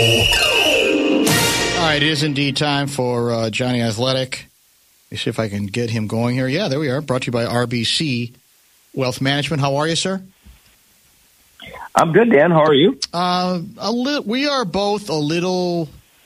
All right, it is indeed time for Johnny Athletic. Let me see if I can get him going here. Yeah, there we are. Brought to you by RBC Wealth Management. How are you, sir? I'm good, Dan. How are you? We are both a little.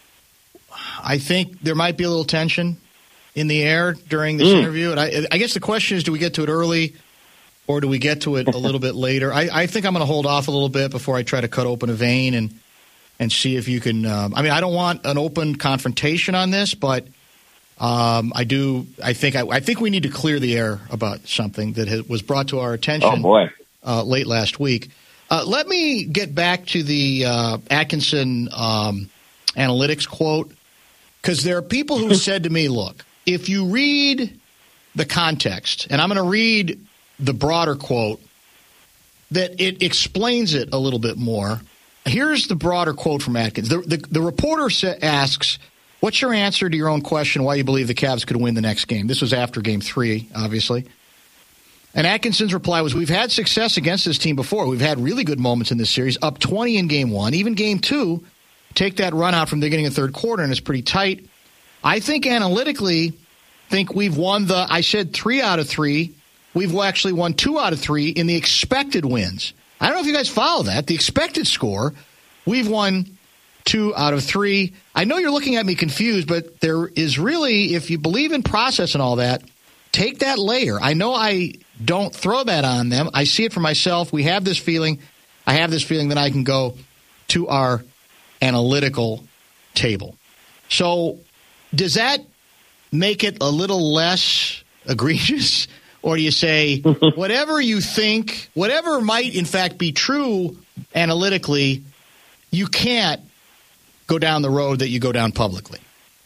I think there might be a little tension in the air during this interview, and I guess the question is: do we get to it early, or do we get to it a little bit later? I think I'm going to hold off a little bit before I try to cut open a vein and see if you can. I don't want an open confrontation on this, but I do. I think we need to clear the air about something that was brought to our attention. Late last week. Let me get back to the Atkinson analytics quote, because there are people who said to me, look, if you read the context, and I'm going to read the broader quote, that it explains it a little bit more. Here's the broader quote from Atkins. The reporter asks, what's your answer to your own question why you believe the Cavs could win the next game? This was after Game 3, obviously. And Atkinson's reply was, we've had success against this team before. We've had really good moments in this series, up 20 in Game 1. Even Game 2, take that run out from the beginning of the third quarter, and it's pretty tight. I think analytically, we've won I said 3 out of 3. We've actually won 2 out of 3 in the expected wins. I don't know if you guys follow that. The expected score, we've won 2 out of 3. I know you're looking at me confused, but there is really, if you believe in process and all that, take that layer. I know I don't throw that on them. I see it for myself. We have this feeling. I have this feeling that I can go to our analytical table. So does that make it a little less egregious? Or do you say, whatever you think, whatever might in fact be true analytically, you can't go down the road that you go down publicly?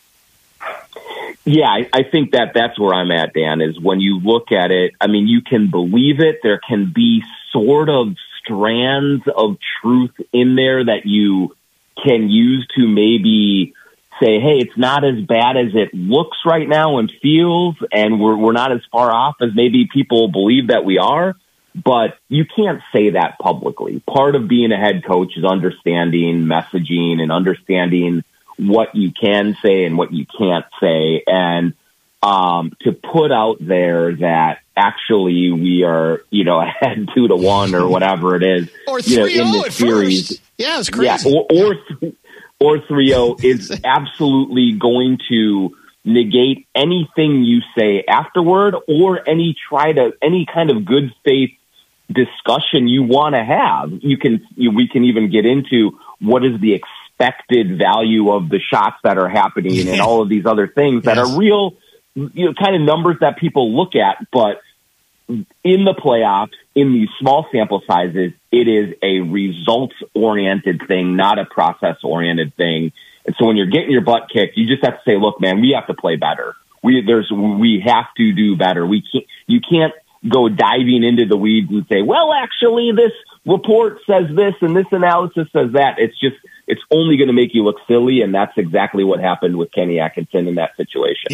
Yeah, I think that's where I'm at, Dan, is when you look at it, I mean, you can believe it. There can be sort of strands of truth in there that you can use to maybe say, hey, it's not as bad as it looks right now and feels, and we're not as far off as maybe people believe that we are. But you can't say that publicly. Part of being a head coach is understanding messaging and understanding what you can say and what you can't say. And to put out there that actually we are, ahead 2-1 or whatever it is, or 3-0 in this series. First. Yeah, it's crazy. Yeah, or 3-0 is absolutely going to negate anything you say afterward or any kind of good faith discussion you want to have. We can even get into what is the expected value of the shots that are happening and all of these other things that are real, kind of numbers that people look at. But in the playoffs, in these small sample sizes, it is a results-oriented thing, not a process-oriented thing. And so when you're getting your butt kicked, you just have to say, look, man, we have to play better. We have to do better. You can't go diving into the weeds and say, well, actually, this report says this and this analysis says that. It's only going to make you look silly, and that's exactly what happened with Kenny Atkinson in that situation.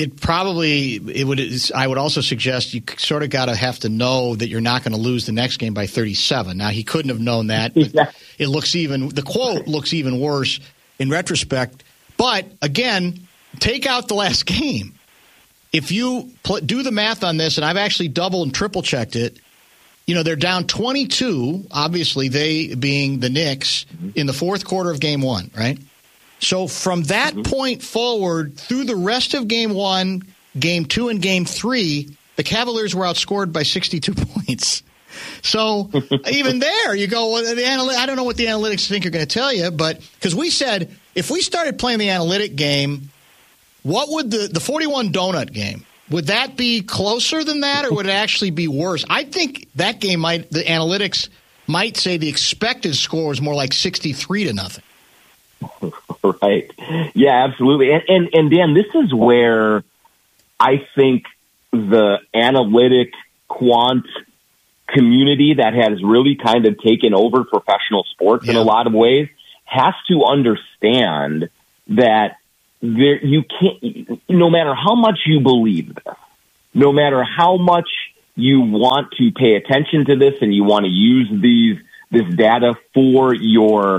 I would also suggest you sort of have to know that you're not going to lose the next game by 37. Now, he couldn't have known that. But the quote looks even worse in retrospect. But again, take out the last game. If you do the math on this, and I've actually double and triple checked it, they're down 22, obviously they being the Knicks, in the fourth quarter of Game 1, right? So from that point forward, through the rest of Game 1, Game 2, and Game 3, the Cavaliers were outscored by 62 points. So even there, you go, well, I don't know what the analytics think are going to tell you, but because we said if we started playing the analytic game, what would the 41 donut game, would that be closer than that, or would it actually be worse? I think that game the analytics might say the expected score is more like 63-0. Right. Yeah, absolutely. And Dan, this is where I think the analytic quant community that has really kind of taken over professional sports in a lot of ways has to understand that you can't, no matter how much you believe this, no matter how much you want to pay attention to this and you want to use this data for your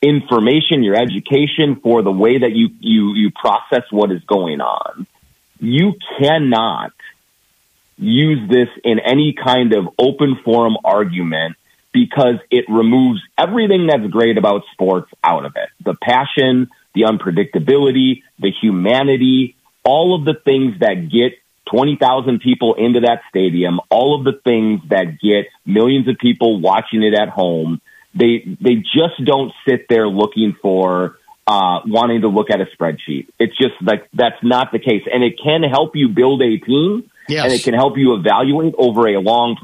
information, your education, for the way that you process what is going on. You cannot use this in any kind of open forum argument because it removes everything that's great about sports out of it. The passion, the unpredictability, the humanity, all of the things that get 20,000 people into that stadium, all of the things that get millions of people watching it at home. They just don't sit there looking for wanting to look at a spreadsheet. It's just like that's not the case. And it can help you build a team, yes, and it can help you evaluate over a long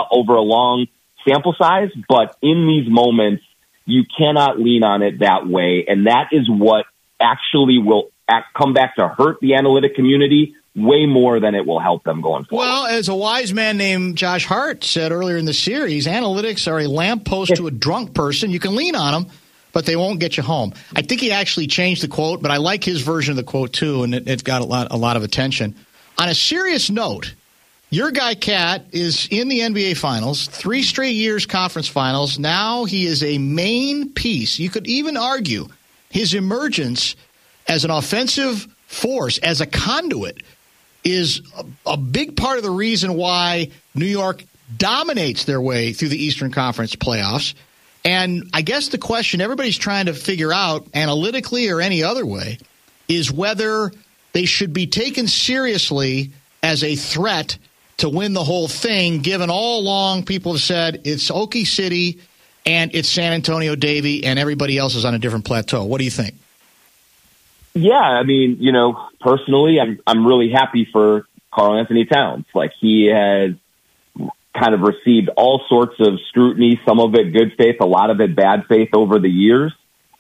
sample size. But in these moments, you cannot lean on it that way. And that is what actually will come back to hurt the analytic community way more than it will help them going forward. Well, as a wise man named Josh Hart said earlier in the series, analytics are a lamppost to a drunk person. You can lean on them, but they won't get you home. I think he actually changed the quote, but I like his version of the quote too, and it's got a lot of attention. On a serious note, your guy Cat is in the NBA Finals, 3 straight years conference finals. Now he is a main piece. You could even argue his emergence as an offensive force, as a conduit, is a big part of the reason why New York dominates their way through the Eastern Conference playoffs. And I guess the question everybody's trying to figure out, analytically or any other way, is whether they should be taken seriously as a threat to win the whole thing, given all along people have said it's Okie City and it's San Antonio Davey and everybody else is on a different plateau. What do you think? Yeah, I mean, personally, I'm really happy for Karl Anthony Towns. Like, he has kind of received all sorts of scrutiny, some of it good faith, a lot of it bad faith over the years.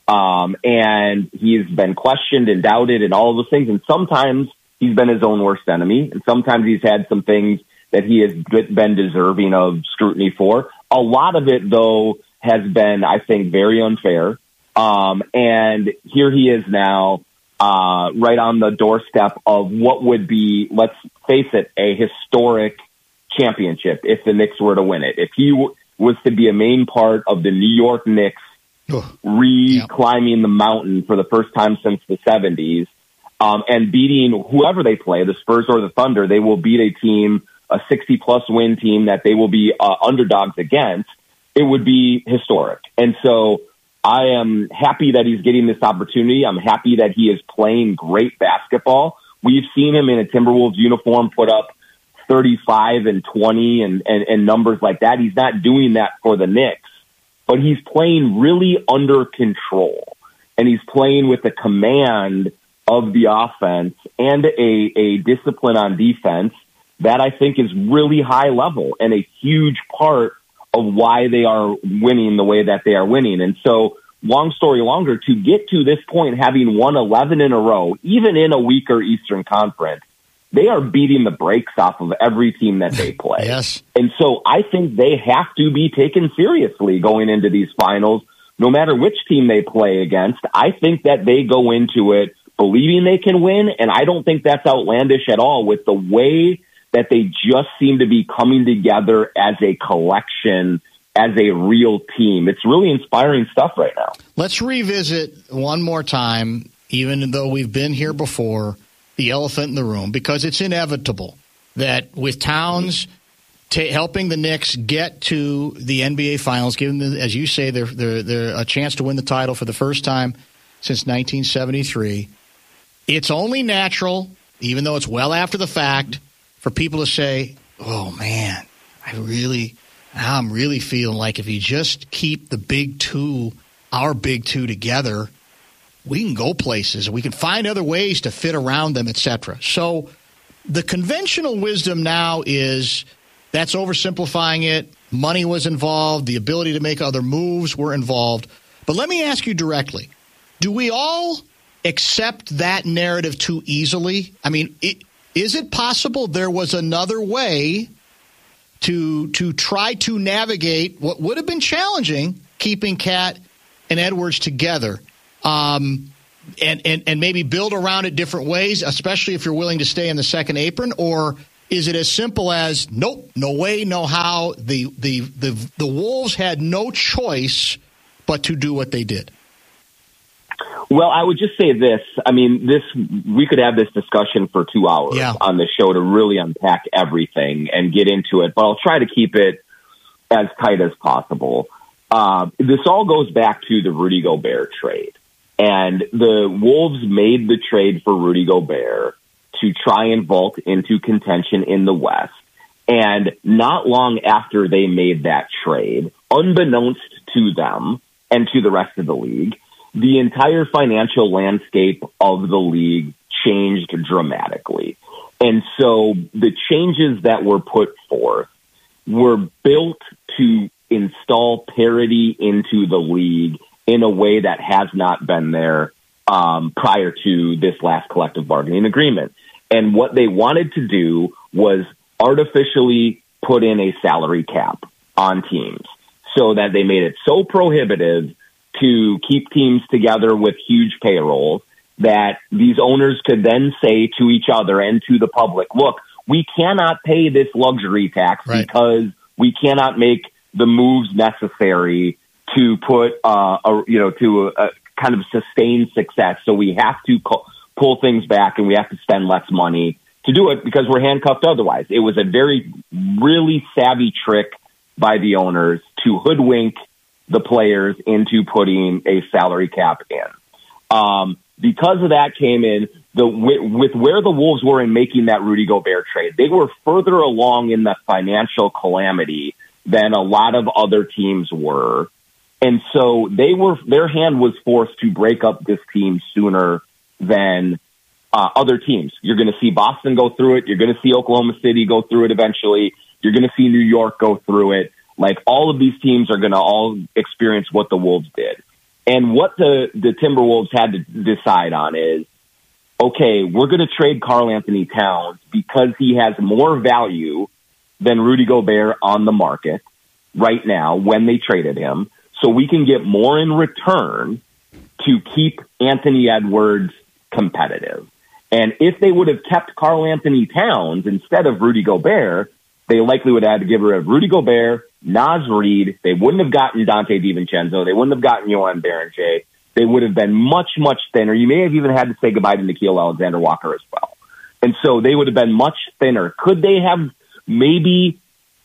And he's been questioned and doubted and all of those things. And sometimes he's been his own worst enemy. And sometimes he's had some things that he has been deserving of scrutiny for. A lot of it, though, has been, I think, very unfair. And here he is now, right on the doorstep of what would be, let's face it, a historic championship if the Knicks were to win it. If he was to be a main part of the New York Knicks climbing the mountain for the first time since the 70s, and beating whoever they play, the Spurs or the Thunder, they will beat a team, a 60-plus win team that they will be underdogs against. It would be historic. And so I am happy that he's getting this opportunity. I'm happy that he is playing great basketball. We've seen him in a Timberwolves uniform put up 35 and 20 and numbers like that. He's not doing that for the Knicks, but he's playing really under control, and he's playing with the command of the offense and a discipline on defense that I think is really high level and a huge part of why they are winning the way that they are winning. And so, long story longer, to get to this point, having won 11 in a row, even in a weaker Eastern Conference, they are beating the brakes off of every team that they play. Yes. And so I think they have to be taken seriously going into these finals, no matter which team they play against. I think that they go into it believing they can win, and I don't think that's outlandish at all with the way that they just seem to be coming together as a collection, as a real team. It's really inspiring stuff right now. Let's revisit one more time, even though we've been here before, the elephant in the room, because it's inevitable that with Towns helping the Knicks get to the NBA Finals, giving them, as you say, they're a chance to win the title for the first time since 1973, it's only natural, even though it's well after the fact, for people to say, oh, man, I'm really feeling like if you just keep the big two, our big two together, we can go places. We can find other ways to fit around them, etc. So the conventional wisdom now is that's oversimplifying it. Money was involved. The ability to make other moves were involved. But let me ask you directly. Do we all accept that narrative too easily? I mean, is it possible there was another way to try to navigate what would have been challenging, keeping Cat and Edwards together, and maybe build around it different ways, especially if you're willing to stay in the second apron? Or is it as simple as, nope, no way, no how, the Wolves had no choice but to do what they did? Well, I would just say this. I mean, we could have this discussion for 2 hours on the show to really unpack everything and get into it, but I'll try to keep it as tight as possible. This all goes back to the Rudy Gobert trade. And the Wolves made the trade for Rudy Gobert to try and vault into contention in the West. And not long after they made that trade, unbeknownst to them and to the rest of the league, the entire financial landscape of the league changed dramatically. And so the changes that were put forth were built to install parity into the league in a way that has not been there prior to this last collective bargaining agreement. And what they wanted to do was artificially put in a salary cap on teams so that they made it so prohibitive to keep teams together with huge payrolls that these owners could then say to each other and to the public, look, we cannot pay this luxury tax because we cannot make the moves necessary to put, to a kind of sustained success. So we have to pull things back and we have to spend less money to do it because we're handcuffed otherwise. It was a really savvy trick by the owners to hoodwink the players into putting a salary cap in. Because of that came in with where the Wolves were in making that Rudy Gobert trade. They were further along in the financial calamity than a lot of other teams were. And so their hand was forced to break up this team sooner than other teams. You're going to see Boston go through it. You're going to see Oklahoma City go through it eventually. You're going to see New York go through it. Like, all of these teams are going to all experience what the Wolves did. And what the Timberwolves had to decide on is, okay, we're going to trade Karl Anthony Towns because he has more value than Rudy Gobert on the market right now when they traded him. So we can get more in return to keep Anthony Edwards competitive. And if they would have kept Karl Anthony Towns instead of Rudy Gobert, they likely would have had to give rid of Rudy Gobert, Naz Reid. They wouldn't have gotten Dante DiVincenzo. They wouldn't have gotten Johan Berenger. They would have been much, much thinner. You may have even had to say goodbye to Nickeil Alexander-Walker as well. And so they would have been much thinner. Could they have maybe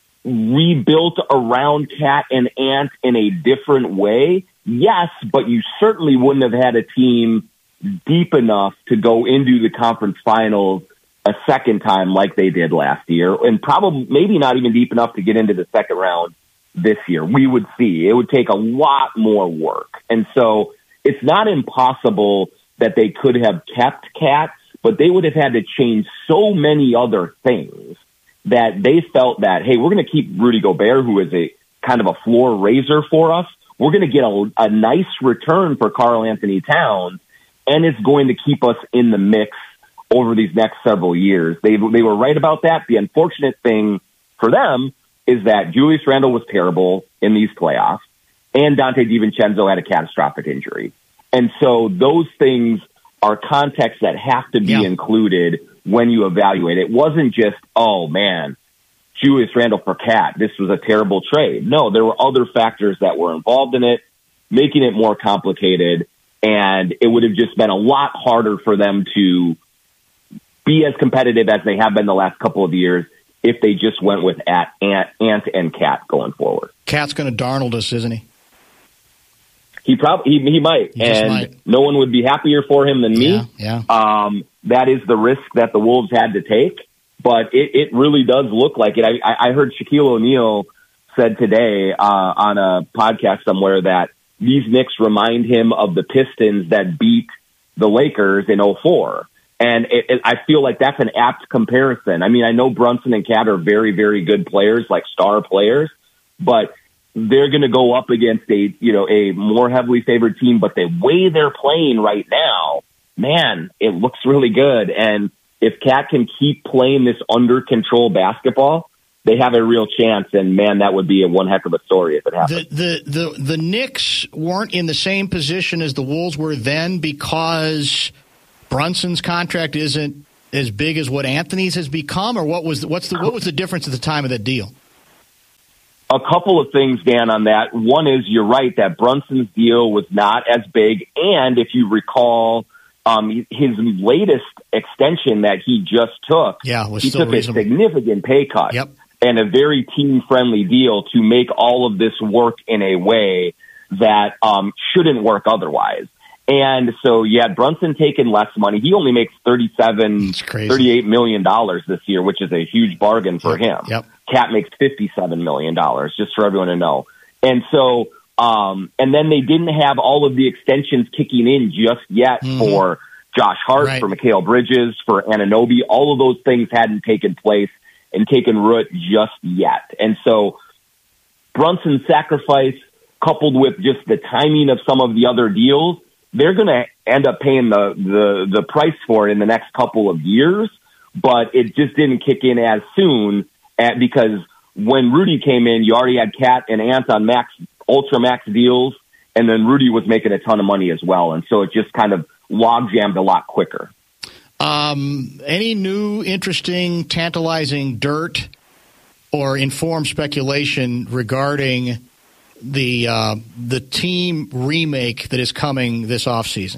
rebuilt around Cat and Ant in a different way? Yes, but you certainly wouldn't have had a team deep enough to go into the conference finals a second time like they did last year, and probably maybe not even deep enough to get into the second round this year. We would see. It would take a lot more work. And so it's not impossible that they could have kept Cat, but they would have had to change so many other things that they felt that, hey, we're going to keep Rudy Gobert, who is a kind of a floor raiser for us. We're going to get a nice return for Karl Anthony Towns, and it's going to keep us in the mix over these next several years. They were right about that. The unfortunate thing for them is that Julius Randle was terrible in these playoffs, and Dante DiVincenzo had a catastrophic injury. And so those things are contexts that have to be included when you evaluate. It wasn't just, oh, man, Julius Randle for Cat, this was a terrible trade. No, there were other factors that were involved in it, making it more complicated, and it would have just been a lot harder for them to be as competitive as they have been the last couple of years if they just went with Ant and Cat going forward. Cat's going to Darnold us, isn't he? He might, and no one would be happier for him than me. That is the risk that the Wolves had to take, but it really does look like it. I heard Shaquille O'Neal said today on a podcast somewhere that these Knicks remind him of the Pistons that beat the Lakers in 2004. And I feel like that's an apt comparison. I mean, I know Brunson and Cat are very, very good players, like star players, but they're going to go up against a more heavily favored team. But the way they're playing right now, man, it looks really good. And if Cat can keep playing this under control basketball, they have a real chance. And man, that would be one heck of a story if it happened. The Knicks weren't in the same position as the Wolves were then because Brunson's contract isn't as big as what Anthony's has become, or what's the difference at the time of that deal? A couple of things, Dan, on that. One is you're right that Brunson's deal was not as big. And if you recall, his latest extension that he just took, he took reasonable. A significant pay cut and a very team-friendly deal to make all of this work in a way that shouldn't work otherwise. And so you had Brunson taking less money. He only makes $38 million this year, which is a huge bargain for him. Cat makes $57 million, just for everyone to know. And so, and then they didn't have all of the extensions kicking in just yet for Josh Hart, for Mikal Bridges, for Anunoby. All of those things hadn't taken place and taken root just yet. And so Brunson's sacrifice, coupled with just the timing of some of the other deals, they're going to end up paying the price for it in the next couple of years, but it just didn't kick in as soon because when Rudy came in, you already had Cat and Ant on ultra max deals, and then Rudy was making a ton of money as well, and so it just kind of log jammed a lot quicker. Any new, interesting, tantalizing dirt or informed speculation regarding the team remake that is coming this offseason?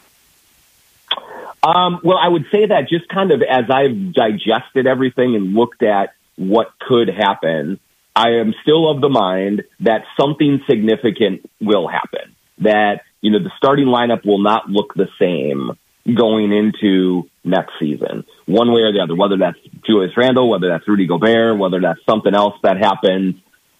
Well, I would say that just kind of as I've digested everything and looked at what could happen, I am still of the mind that something significant will happen. That, the starting lineup will not look the same going into next season, one way or the other, whether that's Julius Randle, whether that's Rudy Gobert, whether that's something else that happens.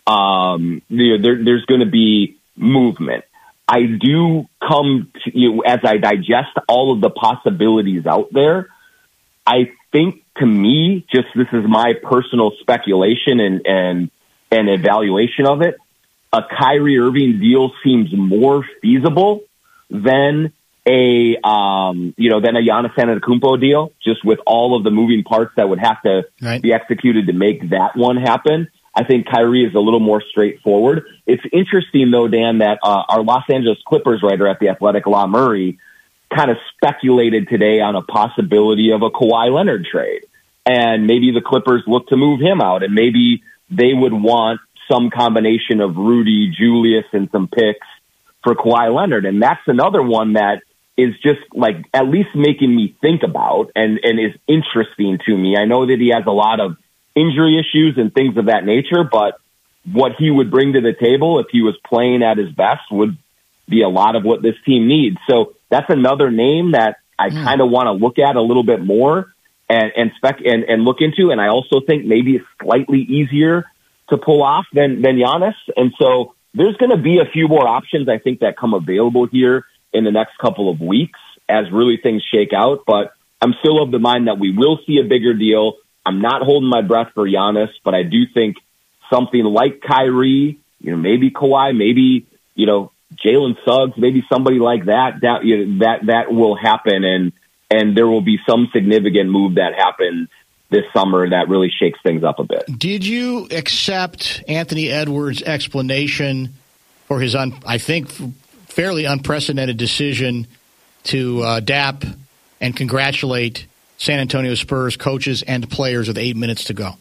There's going to be movement. I do come to as I digest all of the possibilities out there. I think, to me, just this is my personal speculation and evaluation of it. A Kyrie Irving deal seems more feasible than a Giannis Antetokounmpo deal, just with all of the moving parts that would have to be executed to make that one happen. I think Kyrie is a little more straightforward. It's interesting, though, Dan, that our Los Angeles Clippers writer at The Athletic, La Murray, kind of speculated today on a possibility of a Kawhi Leonard trade. And maybe the Clippers look to move him out, and maybe they would want some combination of Rudy, Julius, and some picks for Kawhi Leonard. And that's another one that is just like at least making me think about and is interesting to me. I know that he has a lot of injury issues and things of that nature, but what he would bring to the table if he was playing at his best would be a lot of what this team needs. So that's another name that I kind of want to look at a little bit more and look into. And I also think maybe it's slightly easier to pull off than Giannis. And so there's going to be a few more options, I think, that come available here in the next couple of weeks as really things shake out. But I'm still of the mind that we will see a bigger deal. I'm not holding my breath for Giannis, but I do think something like Kyrie, maybe Kawhi, maybe, Jalen Suggs, maybe somebody like that will happen. And there will be some significant move that happens this summer that really shakes things up a bit. Did you accept Anthony Edwards' explanation for his, I think, fairly unprecedented decision to dap and congratulate San Antonio Spurs coaches and players with 8 minutes to go?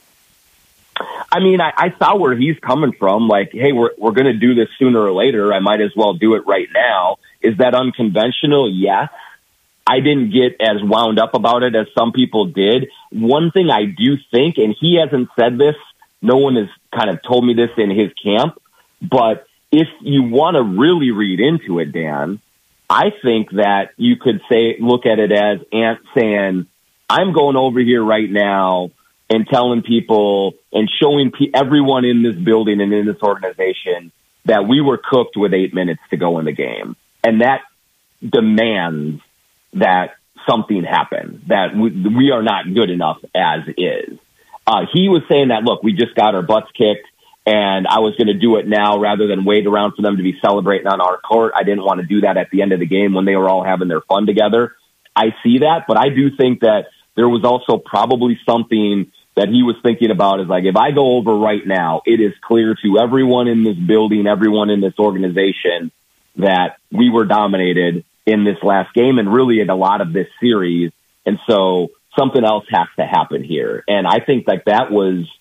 I mean, I saw where he's coming from. Like, hey, we're going to do this sooner or later. I might as well do it right now. Is that unconventional? Yes. I didn't get as wound up about it as some people did. One thing I do think, and he hasn't said this, no one has kind of told me this in his camp, but if you want to really read into it, Dan, I think that you could look at it as Ant saying, I'm going over here right now and telling people and showing everyone in this building and in this organization that we were cooked with 8 minutes to go in the game. And that demands that something happen, that we are not good enough as is. He was saying that, look, we just got our butts kicked, and I was going to do it now rather than wait around for them to be celebrating on our court. I didn't want to do that at the end of the game when they were all having their fun together. I see that, but I do think that there was also probably something that he was thinking about is like, if I go over right now, it is clear to everyone in this building, everyone in this organization, that we were dominated in this last game and really in a lot of this series. And so something else has to happen here. And I think that was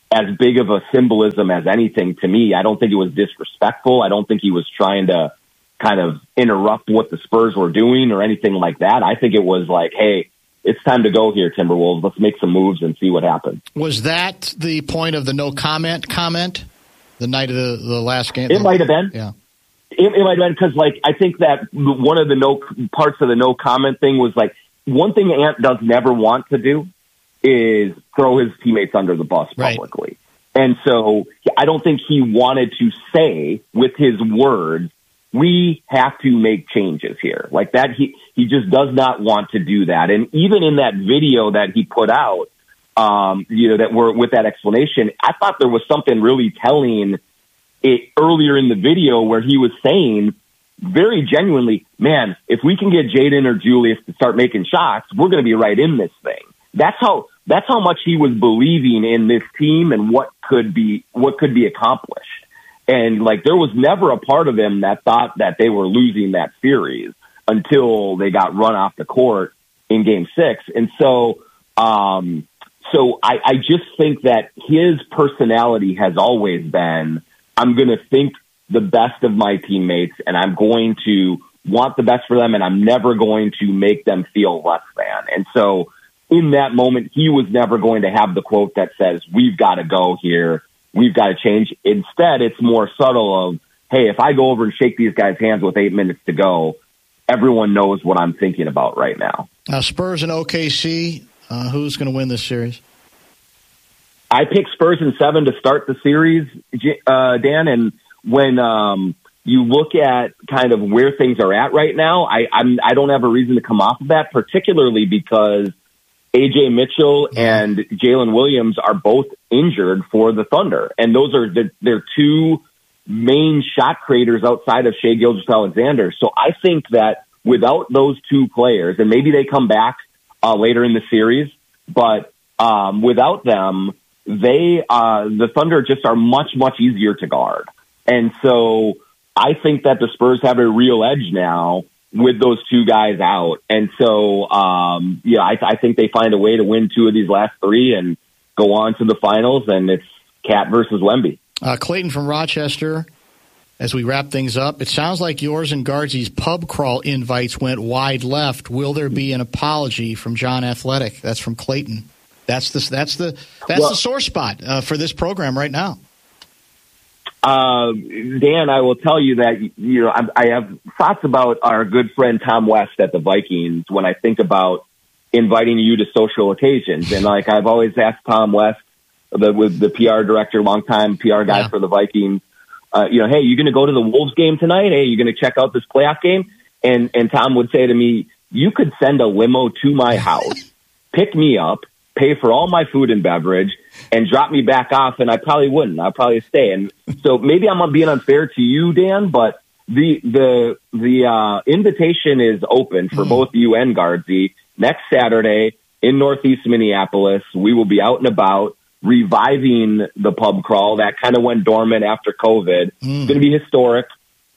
as big of a symbolism as anything to me. I don't think it was disrespectful. I don't think he was trying to kind of interrupt what the Spurs were doing or anything like that. I think it was like, hey, it's time to go here, Timberwolves. Let's make some moves and see what happens. Was that the point of the no comment the night of the last game? It might have been. Yeah. It might have been because, like, I think that one of the parts of the no comment thing was like, one thing Ant does never want to do is throw his teammates under the bus publicly. Right. And so I don't think he wanted to say with his words, we have to make changes here. Like that, he just does not want to do that. And even in that video that he put out, that were with that explanation, I thought there was something really telling earlier in the video where he was saying very genuinely, man, if we can get Jaden or Julius to start making shots, we're going to be right in this thing. That's how much he was believing in this team and what could be accomplished. And like, there was never a part of him that thought that they were losing that series until they got run off the court in Game 6. And so I just think that his personality has always been, I'm going to think the best of my teammates and I'm going to want the best for them and I'm never going to make them feel less than. And so in that moment, he was never going to have the quote that says, we've got to go here. We've got to change. Instead, it's more subtle of, hey, if I go over and shake these guys' hands with 8 minutes to go, everyone knows what I'm thinking about right now. Spurs and OKC, who's going to win this series? I picked Spurs in 7 to start the series, Dan. And when you look at kind of where things are at right now, I don't have a reason to come off of that, particularly because A.J. Mitchell and Jalen Williams are both injured for the Thunder. And those are their two main shot creators outside of Shai Gilgeous-Alexander. So I think that without those two players, and maybe they come back later in the series, but without them, the Thunder just are much, much easier to guard. And so I think that the Spurs have a real edge now with those two guys out. And so, I think they find a way to win 2 of these last 3 and go on to the finals, and it's Cat versus Wemby. Clayton from Rochester, as we wrap things up, it sounds like yours and Guardsy's pub crawl invites went wide left. Will there be an apology from John Athletic? That's from Clayton. That's the sore spot for this program right now. Dan, I will tell you that, I have thoughts about our good friend Tom West at the Vikings when I think about inviting you to social occasions. And like, I've always asked Tom West, with the PR director, longtime PR guy for the Vikings, hey, you going to go to the Wolves game tonight? Hey, you going to check out this playoff game? And Tom would say to me, you could send a limo to my house, pick me up, pay for all my food and beverage, and drop me back off, and I probably wouldn't. I'd probably stay. And so maybe I'm being unfair to you, Dan, but the invitation is open for both you and Guardsy. Next Saturday in Northeast Minneapolis, we will be out and about reviving the pub crawl that kind of went dormant after COVID. It's going to be historic.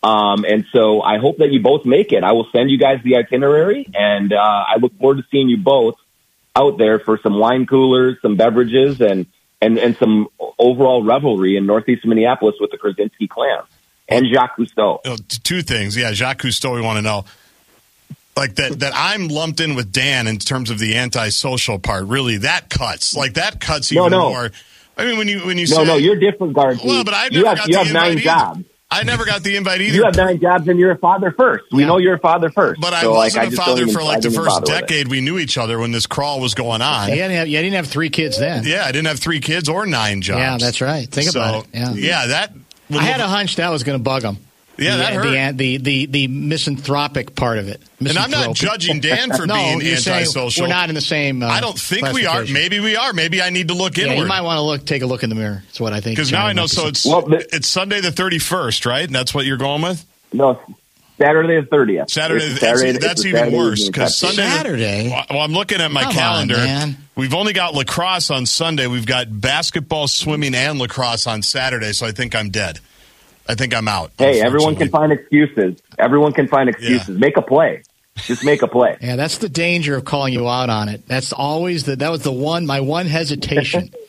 And so I hope that you both make it. I will send you guys the itinerary, and I look forward to seeing you both out there for some wine coolers, some beverages, and some overall revelry in Northeast Minneapolis with the Krasinski clan and Jacques Cousteau. 2 things. Yeah, Jacques Cousteau, we want to know. Like that I'm lumped in with Dan in terms of the antisocial part. Really, that cuts. Like, that cuts even more. I mean, when you say... No, you're different, Guardsy. Well, but you have 9 jobs. I never got the invite either. You have 9 jobs and you're a father first. We know you're a father first. But I wasn't a father for like the first decade we knew each other when this crawl was going on. You didn't have 3 kids then. Yeah, I didn't have 3 kids or 9 jobs. Yeah, that's right. Think about it. Yeah, that... I had a hunch that was going to bug him. Yeah, that hurt. The misanthropic part of it. And I'm not judging Dan for being antisocial. We're not in the same I don't think we are. Maybe we are. Maybe I need to look inward. You might want to take a look in the mirror. That's what I think. Because now I know. So it's Sunday the 31st, right? And that's what you're going with? No, Saturday the 30th. Saturday. That's even worse. Because Saturday. Well, I'm looking at my calendar. Man. We've only got lacrosse on Sunday. We've got basketball, swimming, and lacrosse on Saturday. So I think I'm dead. I think I'm out. Hey, everyone can find excuses. Yeah. Make a play. Just make a play. Yeah, that's the danger of calling you out on it. That's always that was my one hesitation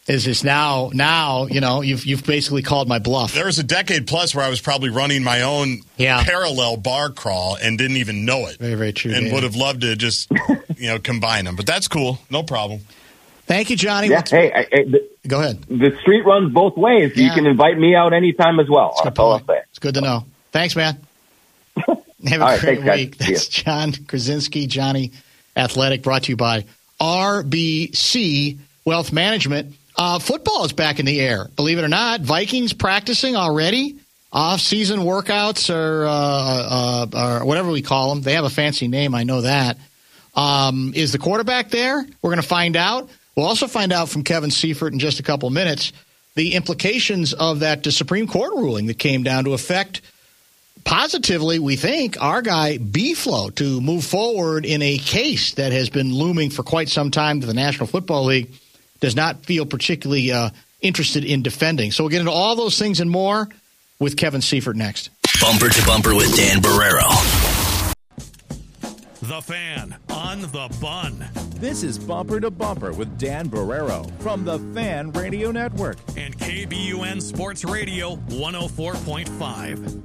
is this now you've basically called my bluff. There was a decade plus where I was probably running my own parallel bar crawl and didn't even know it. Very, very true. And would have loved to just combine them. But that's cool. No problem. Thank you, Johnny. Yeah, go ahead. The street runs both ways. Yeah. You can invite me out anytime as well. That's all I'll say. It's good to know. Thanks, man. Have a great week. That's John Krasinski, Johnny Athletic, brought to you by RBC Wealth Management. Football is back in the air. Believe it or not, Vikings practicing already. Off-season workouts or whatever we call them. They have a fancy name. I know that. Is the quarterback there? We're going to find out. We'll also find out from Kevin Seifert in just a couple of minutes the implications of that Supreme Court ruling that came down to affect positively, we think, our guy B-Flow to move forward in a case that has been looming for quite some time that the National Football League does not feel particularly interested in defending. So we'll get into all those things and more with Kevin Seifert next. Bumper to Bumper with Dan Barreiro. The Fan on the Bun. This is Bumper to Bumper with Dan Barreiro from the Fan Radio Network. And KBUN Sports Radio 104.5.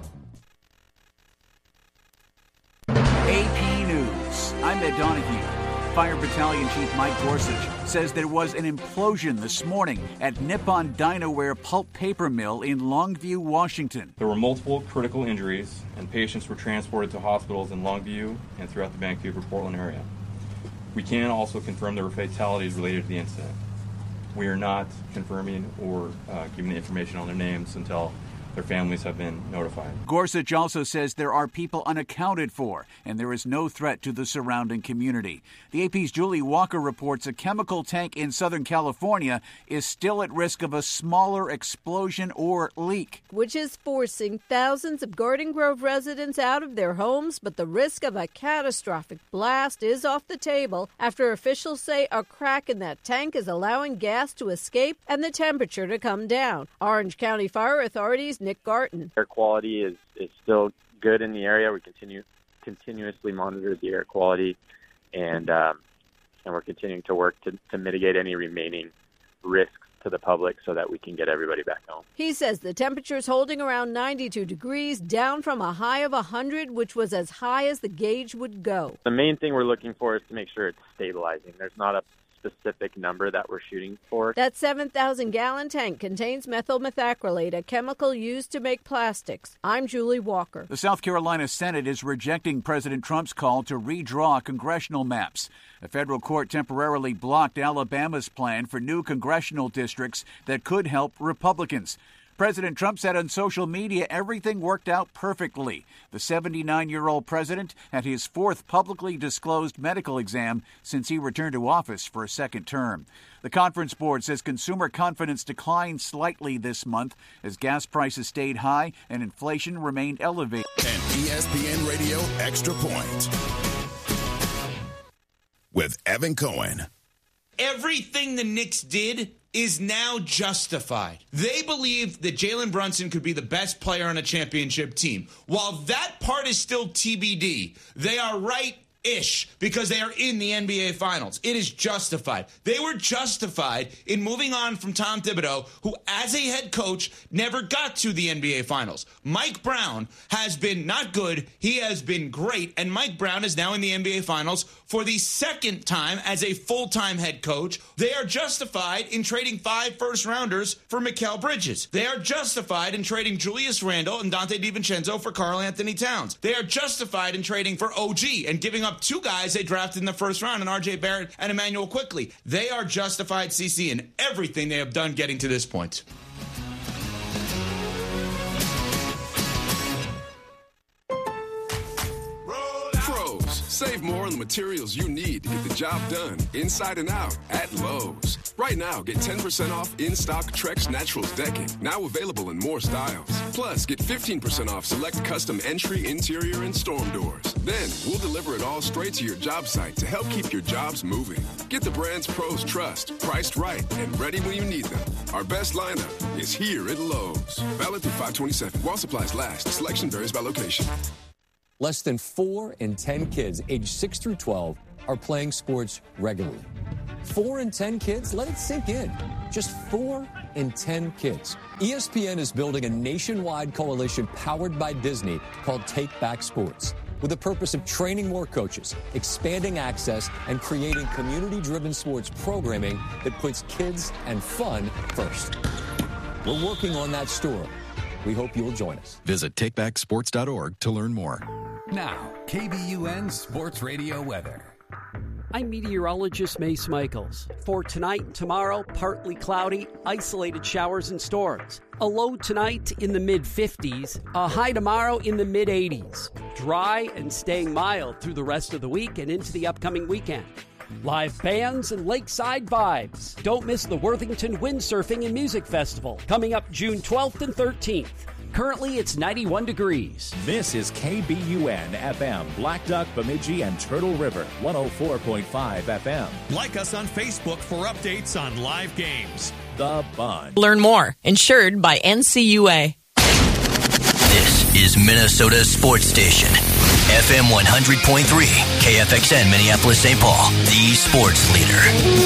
AP News. I'm Ed Donahue. Fire Battalion Chief Mike Gorsuch says there was an implosion this morning at Nippon Dinoware Pulp Paper Mill in Longview, Washington. There were multiple critical injuries, and patients were transported to hospitals in Longview and throughout the Vancouver-Portland area. We can also confirm there were fatalities related to the incident. We are not confirming or giving the information on their names until their families have been notified. Gorsuch also says there are people unaccounted for, and there is no threat to the surrounding community. The AP's Julie Walker reports a chemical tank in Southern California is still at risk of a smaller explosion or leak, which is forcing thousands of Garden Grove residents out of their homes. But the risk of a catastrophic blast is off the table after officials say a crack in that tank is allowing gas to escape and the temperature to come down. Orange County Fire Authority's Nick Garton. Air quality is still good in the area. We continuously monitor the air quality, and we're continuing to work to mitigate any remaining risks to the public so that we can get everybody back home. He says the temperature is holding around 92 degrees, down from a high of 100, which was as high as the gauge would go. The main thing we're looking for is to make sure it's stabilizing. There's not a specific number that we're shooting for. That 7,000-gallon tank contains methyl methacrylate, a chemical used to make plastics. I'm Julie Walker. The South Carolina Senate is rejecting President Trump's call to redraw congressional maps. A federal court temporarily blocked Alabama's plan for new congressional districts that could help Republicans. President Trump said on social media everything worked out perfectly. The 79-year-old president had his fourth publicly disclosed medical exam since he returned to office for a second term. The Conference Board says consumer confidence declined slightly this month as gas prices stayed high and inflation remained elevated. An ESPN Radio Extra Point with Evan Cohen. Everything the Knicks did is now justified. They believe that Jalen Brunson could be the best player on a championship team. While that part is still TBD, they are right-ish because they are in the NBA Finals. It is justified. They were justified in moving on from Tom Thibodeau, who as a head coach never got to the NBA Finals. Mike Brown has been not good. He has been great. And Mike Brown is now in the NBA Finals for the second time as a full-time head coach. They are justified in trading 5 first-rounders for Mikal Bridges. They are justified in trading Julius Randle and Dante DiVincenzo for Karl Anthony Towns. They are justified in trading for OG and giving up 2 guys they drafted in the first round, in RJ Barrett and Emmanuel Quickley. They are justified, CC, in everything they have done getting to this point. Save more on the materials you need to get the job done inside and out at Lowe's. Right now, get 10% off in-stock Trex Naturals decking, now available in more styles. Plus, get 15% off select custom entry, interior, and storm doors. Then, we'll deliver it all straight to your job site to help keep your jobs moving. Get the brands pros trust, priced right, and ready when you need them. Our best lineup is here at Lowe's. Valid through 5/27. While supplies last. Selection varies by location. Less than 4 in 10 kids aged 6 through 12 are playing sports regularly. 4 in 10 kids? Let it sink in. Just 4 in 10 kids. ESPN is building a nationwide coalition powered by Disney called Take Back Sports, with the purpose of training more coaches, expanding access, and creating community-driven sports programming that puts kids and fun first. We're working on that story. We hope you'll join us. Visit takebacksports.org to learn more. Now, KBUN Sports Radio weather. I'm meteorologist Mace Michaels. For tonight and tomorrow, partly cloudy, isolated showers and storms. A low tonight in the mid-50s, a high tomorrow in the mid-80s. Dry and staying mild through the rest of the week and into the upcoming weekend. Live bands and lakeside vibes. Don't miss the Worthington Windsurfing and Music Festival, coming up June 12th and 13th. Currently, it's 91 degrees. This is KBUN FM, Black Duck, Bemidji, and Turtle River, 104.5 FM. Like us on Facebook for updates on live games. The Bun. Learn more. Insured by NCUA. This is Minnesota's sports station. FM 100.3, KFXN Minneapolis, St. Paul, the sports leader.